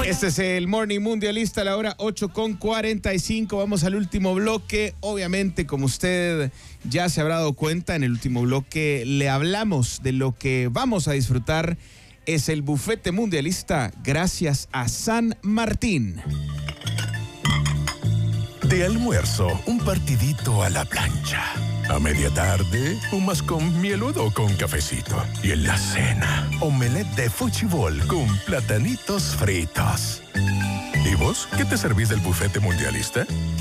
Este es el Morning Mundialista a la hora 8:45. Vamos al último bloque. Obviamente, como usted ya se habrá dado cuenta, en el último bloque le hablamos de lo que vamos a disfrutar. Es el bufete mundialista gracias a San Martín. De almuerzo, un partidito a la plancha. A media tarde, un más con mieludo o con cafecito. Y en la cena, omelette de fuchibol con platanitos fritos. ¿Y vos qué te servís del bufete mundialista?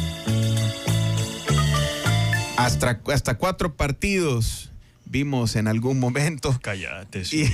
Hasta 4 partidos vimos en algún momento. Cállate, sí.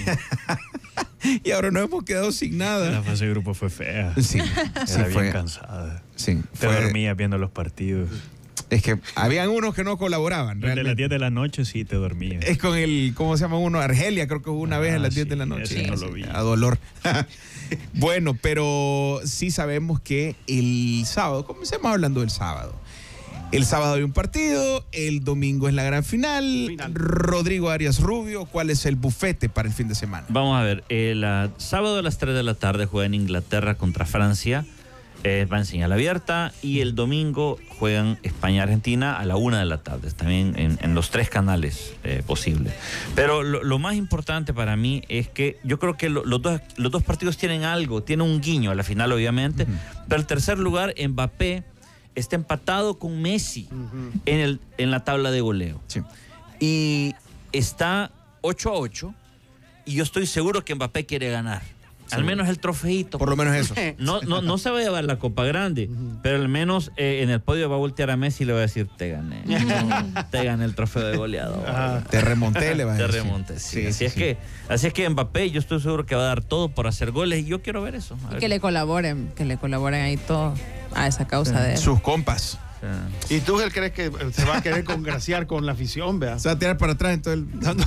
Y ahora nos hemos quedado sin nada. La fase de grupo fue fea. Sí, Era bien cansada. Sí, Te dormías viendo los partidos. Es que habían unos que no colaboraban. De las 10 de la noche sí te dormías. Es con el, ¿cómo se llama uno? Argelia, creo que hubo una vez a las 10 de la noche. Sí, no lo vi. A dolor. Bueno, pero sí sabemos que el sábado, comencemos hablando del sábado. El sábado hay un partido, el domingo es la gran final. Rodrigo Arias Rubio, ¿cuál es el bufete para el fin de semana? Vamos a ver, el sábado a las 3 de la tarde juegan Inglaterra contra Francia, va en señal abierta, y el domingo juegan España-Argentina a la 1 de la tarde, también en los 3 canales posibles. Pero lo más importante para mí es que yo creo que los dos partidos tienen algo, tienen un guiño a la final obviamente, pero el tercer lugar, Mbappé, está empatado con Messi en la tabla de goleo. Sí. Y está 8-8, y yo estoy seguro que Mbappé quiere ganar. Al menos el trofeito. Por lo menos eso. No se va a llevar la copa grande, pero al menos en el podio va a voltear a Messi y le va a decir, te gané. Te gané el trofeo de goleador. Te remonté, le va a decir. Te remonté, sí. Así es que Mbappé, yo estoy seguro que va a dar todo por hacer goles, y yo quiero ver eso. Y que le colaboren ahí todo a esa causa de él. Sus compas. ¿Y tú él crees que se va a querer congraciar con la afición, vea? Se va a tirar para atrás entonces.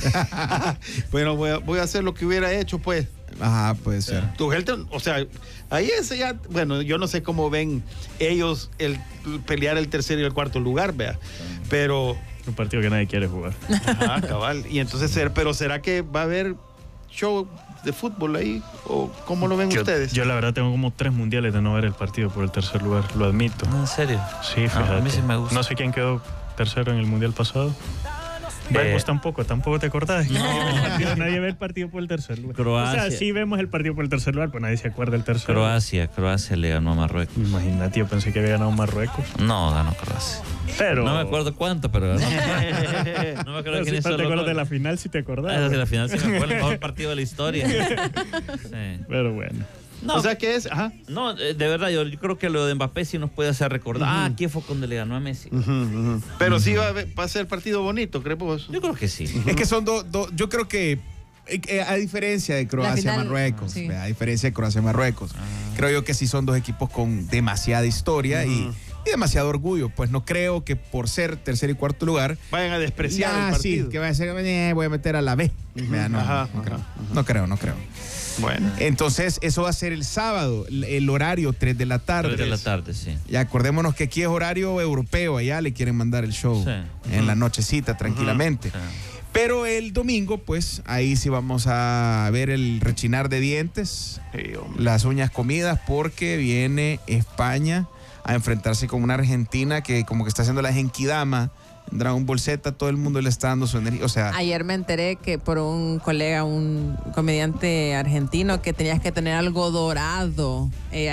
Bueno, voy a hacer lo que hubiera hecho, pues. Ajá, puede ser. O sea, ahí ese ya, bueno, yo no sé cómo ven ellos el pelear el tercer y el cuarto lugar, vea. Pero un partido que nadie quiere jugar. Ajá, cabal. Y entonces, pero ¿será que va a haber show de fútbol ahí? ¿O cómo lo ven ustedes? Yo la verdad tengo como 3 mundiales de no ver el partido por el tercer lugar, lo admito. ¿En serio? Sí, fíjate. A mí sí me gusta. No sé quién quedó tercero en el mundial pasado. Pues tampoco te acordás. Nadie ve el partido por el tercer lugar. Croacia. O sea, sí vemos el partido por el tercer lugar, pues nadie se acuerda del tercer lugar. Croacia le ganó a Marruecos. Imagínate, yo pensé que había ganado Marruecos. No, ganó Croacia. Pero no me acuerdo cuánto, pero ganó. No me acuerdo quién pero te acuerdas de la final, si te acordás. De la final sí me acuerdo, el mejor partido de la historia. Sí. Pero bueno. No, o sea, ¿qué es? Ajá. No, de verdad, yo creo que lo de Mbappé sí nos puede hacer recordar. ¿Quién fue cuando le ganó a Messi? Pero sí va a ser partido bonito, ¿crees vos? Yo creo que sí. Es que son yo creo que a diferencia de Croacia-Marruecos, sí. A diferencia de Croacia-Marruecos, creo yo que sí son 2 equipos con demasiada historia y demasiado orgullo. Pues no creo que por ser tercer y cuarto lugar vayan a despreciar el partido. Sí, que va a ser, voy a meter a la B. No creo. Bueno. Entonces, eso va a ser el sábado, el horario 3 de la tarde. 3 de la tarde, sí. Y acordémonos que aquí es horario europeo, allá le quieren mandar el show en la nochecita, tranquilamente. Pero el domingo, pues, ahí sí vamos a ver el rechinar de dientes, las uñas comidas, porque viene España a enfrentarse con una Argentina que como que está haciendo la genkidama. Dragon Ball Z, todo el mundo le está dando su energía. O sea, ayer me enteré que por un colega, un comediante argentino, que tenías que tener algo dorado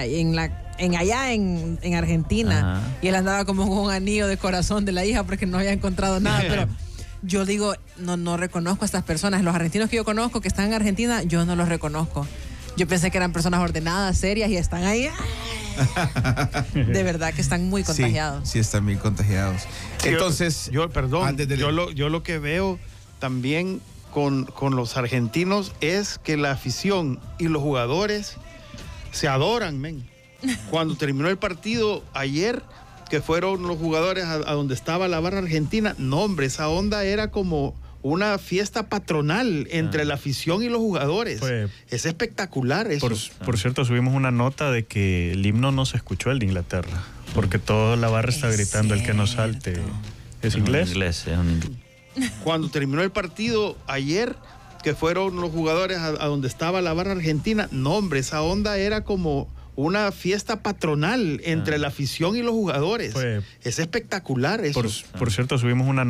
allá en Argentina. Ajá. Y él andaba como con un anillo de corazón de la hija porque no había encontrado nada. Pero yo digo, no reconozco a estas personas. Los argentinos que yo conozco que están en Argentina, yo no los reconozco. Yo pensé que eran personas ordenadas, serias, y están ahí. De verdad que están muy contagiados. Sí, están bien contagiados. Entonces, yo lo que veo también con los argentinos es que la afición y los jugadores se adoran, men. Cuando terminó el partido ayer, que fueron los jugadores a donde estaba la barra argentina, no, hombre, esa onda era como una fiesta patronal entre la afición y los jugadores. Es espectacular eso. Por cierto, subimos una nota de que el himno no se escuchó, el de Inglaterra, porque toda la barra está gritando el que no salte. ¿Es inglés? Cuando terminó el partido ayer, que fueron los jugadores a donde estaba la barra argentina, no, hombre, esa onda era como una fiesta patronal entre la afición y los jugadores. Es espectacular eso. Por cierto, subimos una